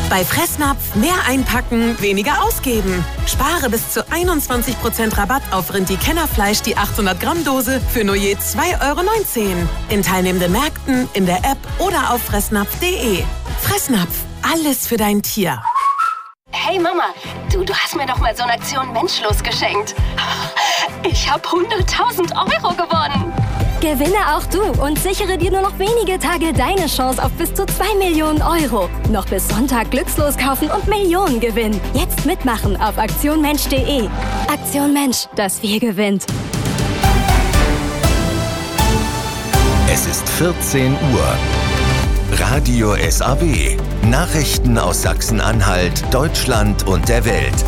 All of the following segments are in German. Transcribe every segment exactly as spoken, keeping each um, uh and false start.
Bei Fressnapf mehr einpacken, weniger ausgeben. Spare bis zu einundzwanzig Prozent Rabatt auf Rindi-Kennerfleisch die achthundert Gramm Dose für nur je zwei Euro neunzehn. In teilnehmenden Märkten, in der App oder auf fressnapf punkt de. Fressnapf, alles für dein Tier. Hey Mama, du, du hast mir doch mal so eine Aktion Menschlos geschenkt. Ich habe hunderttausend Euro gewonnen. Gewinne auch du und sichere dir nur noch wenige Tage deine Chance auf bis zu zwei Millionen Euro. Noch bis Sonntag glückslos kaufen und Millionen gewinnen. Jetzt mitmachen auf aktion mensch punkt de. Aktion Mensch, das Wir gewinnt. Es ist vierzehn Uhr. Radio S A W. Nachrichten aus Sachsen-Anhalt, Deutschland und der Welt.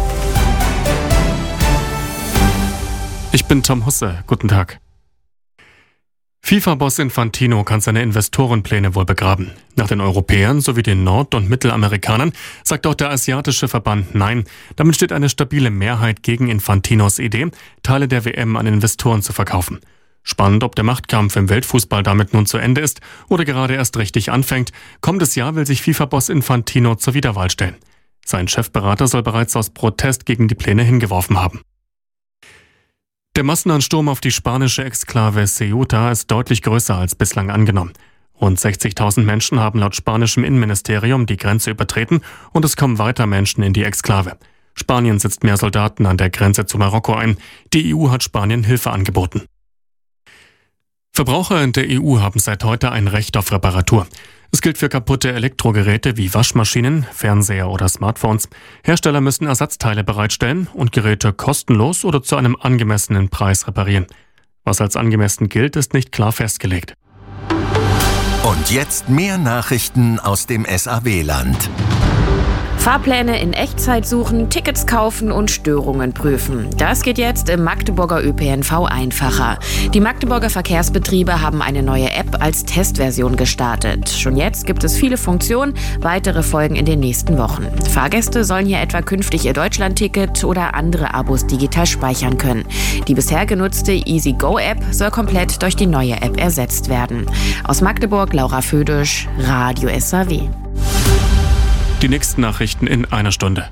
Ich bin Tom Husse. Guten Tag. FIFA-Boss Infantino kann seine Investorenpläne wohl begraben. Nach den Europäern sowie den Nord- und Mittelamerikanern sagt auch der asiatische Verband Nein. Damit steht eine stabile Mehrheit gegen Infantinos Idee, Teile der W M an Investoren zu verkaufen. Spannend, ob der Machtkampf im Weltfußball damit nun zu Ende ist oder gerade erst richtig anfängt. Kommendes Jahr will sich FIFA-Boss Infantino zur Wiederwahl stellen. Sein Chefberater soll bereits aus Protest gegen die Pläne hingeworfen haben. Der Massenansturm auf die spanische Exklave Ceuta ist deutlich größer als bislang angenommen. Rund sechzigtausend Menschen haben laut spanischem Innenministerium die Grenze übertreten und es kommen weiter Menschen in die Exklave. Spanien setzt mehr Soldaten an der Grenze zu Marokko ein. Die E U hat Spanien Hilfe angeboten. Verbraucher in der E U haben seit heute ein Recht auf Reparatur. Es gilt für kaputte Elektrogeräte wie Waschmaschinen, Fernseher oder Smartphones. Hersteller müssen Ersatzteile bereitstellen und Geräte kostenlos oder zu einem angemessenen Preis reparieren. Was als angemessen gilt, ist nicht klar festgelegt. Und jetzt mehr Nachrichten aus dem S A W-Land. Fahrpläne in Echtzeit suchen, Tickets kaufen und Störungen prüfen. Das geht jetzt im Magdeburger Ö P N V einfacher. Die Magdeburger Verkehrsbetriebe haben eine neue App als Testversion gestartet. Schon jetzt gibt es viele Funktionen, weitere folgen in den nächsten Wochen. Fahrgäste sollen hier etwa künftig ihr Deutschland-Ticket oder andere Abos digital speichern können. Die bisher genutzte EasyGo-App soll komplett durch die neue App ersetzt werden. Aus Magdeburg, Laura Födisch, Radio S A W. Die nächsten Nachrichten in einer Stunde.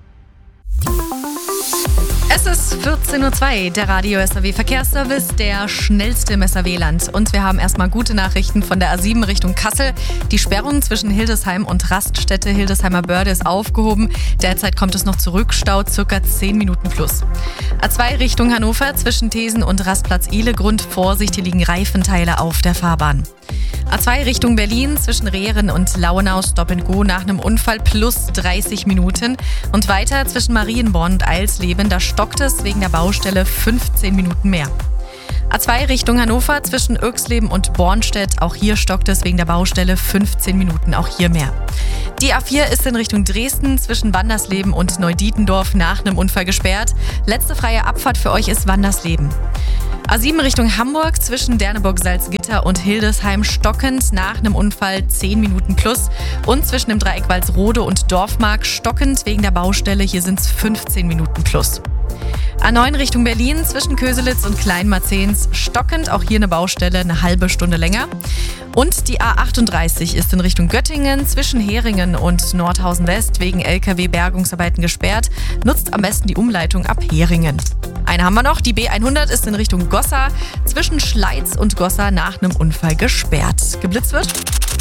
Es ist vierzehn Uhr zwei, der Radio S A W Verkehrsservice, der schnellste im S A W-Land. Und wir haben erstmal gute Nachrichten von der A sieben Richtung Kassel. Die Sperrung zwischen Hildesheim und Raststätte Hildesheimer Börde ist aufgehoben. Derzeit kommt es noch zu Rückstau, circa zehn Minuten plus. A zwei Richtung Hannover zwischen Thesen und Rastplatz Ihlegrund. Vorsicht, hier liegen Reifenteile auf der Fahrbahn. A zwei Richtung Berlin zwischen Rehren und Lauenau, Stop and Go nach einem Unfall plus dreißig Minuten. Und weiter zwischen Marienborn und Eilsleben, da stockt es wegen der Baustelle fünfzehn Minuten mehr. A zwei Richtung Hannover zwischen Irxleben und Bornstedt, auch hier stockt es wegen der Baustelle fünfzehn Minuten, auch hier mehr. Die A vier ist in Richtung Dresden zwischen Wandersleben und Neudietendorf nach einem Unfall gesperrt. Letzte freie Abfahrt für euch ist Wandersleben. A sieben Richtung Hamburg zwischen Derneburg-Salzgitter und Hildesheim stockend nach einem Unfall zehn Minuten plus. Und zwischen dem Dreieck Walsrode und Dorfmark stockend wegen der Baustelle, hier sind es fünfzehn Minuten plus. A neun Richtung Berlin zwischen Köselitz und Kleinmarzens stockend, auch hier eine Baustelle, eine halbe Stunde länger. Und die A achtunddreißig ist in Richtung Göttingen zwischen Heringen und Nordhausen West wegen L K W-Bergungsarbeiten gesperrt. Nutzt am besten die Umleitung ab Heringen. Eine haben wir noch, die B hundert ist in Richtung Gossa zwischen Schleiz und Gossa nach einem Unfall gesperrt. Geblitzt wird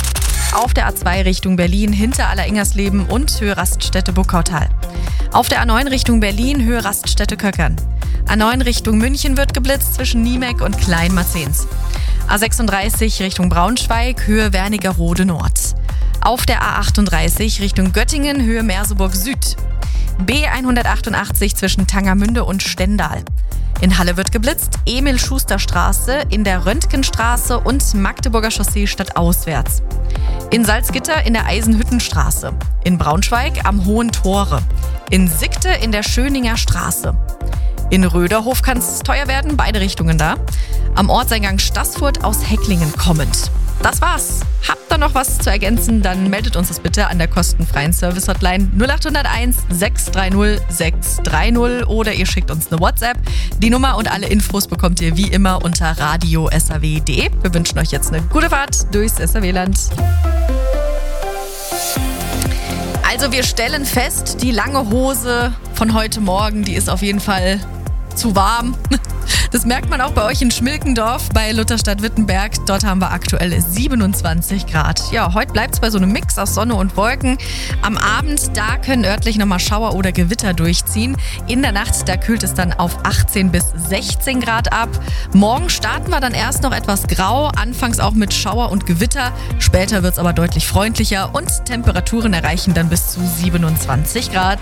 auf der A zwei Richtung Berlin hinter Alleringers-Leben und Höhe Raststätte Buckautal. Auf der A neun Richtung Berlin Höhe Raststätte Köckern. A neun Richtung München wird geblitzt zwischen Niemek und Kleinmarzens. A sechsunddreißig Richtung Braunschweig Höhe Wernigerode Nord. Auf der A achtunddreißig Richtung Göttingen Höhe Merseburg Süd. B hundertachtundachtzig zwischen Tangermünde und Stendal. In Halle wird geblitzt, Emil-Schuster-Straße, in der Röntgenstraße und Magdeburger Chaussee stadtauswärts. In Salzgitter in der Eisenhüttenstraße. In Braunschweig am Hohen Tore. In Sickte in der Schöninger Straße. In Röderhof kann es teuer werden, beide Richtungen da. Am Ortseingang Staßfurt aus Hecklingen kommend. Das war's. Habt ihr noch was zu ergänzen, dann meldet uns das bitte an der kostenfreien Service-Hotline null acht null eins sechs drei null sechs drei null oder ihr schickt uns eine WhatsApp. Die Nummer und alle Infos bekommt ihr wie immer unter radio s a w punkt de. Wir wünschen euch jetzt eine gute Fahrt durchs S A W-Land. Also wir stellen fest, die lange Hose von heute Morgen, die ist auf jeden Fall zu warm. Das merkt man auch bei euch in Schmilkendorf bei Lutherstadt-Wittenberg. Dort haben wir aktuell siebenundzwanzig Grad. Ja, heute bleibt es bei so einem Mix aus Sonne und Wolken. Am Abend, da können örtlich nochmal Schauer oder Gewitter durchziehen. In der Nacht, da kühlt es dann auf achtzehn bis sechzehn Grad ab. Morgen starten wir dann erst noch etwas grau, anfangs auch mit Schauer und Gewitter. Später wird es aber deutlich freundlicher und Temperaturen erreichen dann bis zu siebenundzwanzig Grad.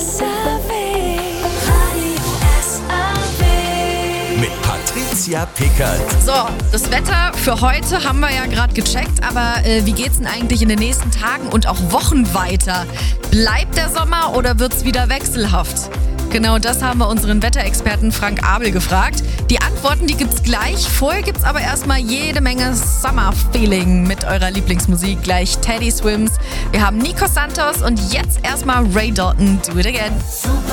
Mit Patricia Pickert. So, das Wetter für heute haben wir ja gerade gecheckt, aber äh, wie geht's denn eigentlich in den nächsten Tagen und auch Wochen weiter? Bleibt der Sommer oder wird's wieder wechselhaft? Genau das haben wir unseren Wetterexperten Frank Abel gefragt. Die Antworten, die gibt's gleich. Vorher gibt's aber erstmal jede Menge Summer-Feeling mit eurer Lieblingsmusik. Gleich Teddy Swims. Wir haben Nico Santos und jetzt erstmal Ray Dalton, Do It Again.